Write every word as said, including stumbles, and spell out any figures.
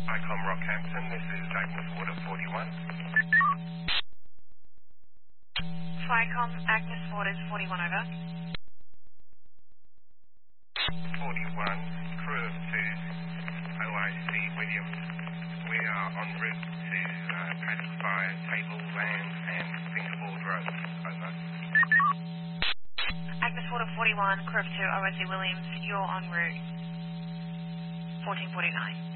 Icom Rockhampton, this is Agnes Water forty-one. Flycom, Agnes Waters, forty-one over. forty-one, crew of two, O I C Williams. We are en route to uh, Paddock Fire, Table Land and Fingerboard Road. Over. Agnes Water, forty-one, crew of two, O I C Williams, you're en route fourteen forty-nine.